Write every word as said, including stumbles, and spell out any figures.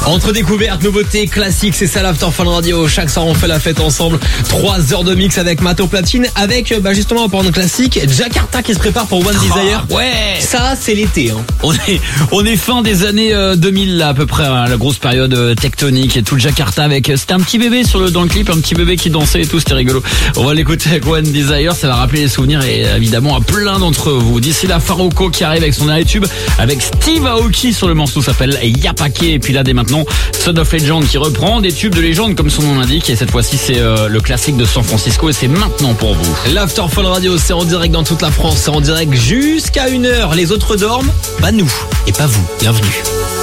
Entre découvertes, nouveautés, classiques, c'est ça l'After Fun Radio. Chaque soir on fait la fête ensemble. Trois heures de mix avec Mato Platine, avec bah justement en parlant de classique, Jakarta qui se prépare pour One Desire. Ah, ouais. Ça c'est l'été. Hein. On est on est fin des années euh, deux mille là à peu près, hein, la grosse période euh, tectonique et tout le Jakarta avec. C'était un petit bébé sur le dans le clip, un petit bébé qui dansait et tout, c'était rigolo. On va l'écouter avec One Desire, ça va rappeler les souvenirs et évidemment à plein d'entre vous. D'ici là, Faroko qui arrive avec son air tube, avec Steve Aoki sur le morceau s'appelle Yapake, et puis là dès maintenant Son of Legend qui reprend des tubes de légende comme son nom l'indique, et cette fois-ci c'est euh, le classique de San Francisco et c'est maintenant pour vous. L'After Fun Radio, c'est en direct dans toute la France, c'est en direct jusqu'à une heure. Les autres dorment, bah nous et pas vous. Bienvenue.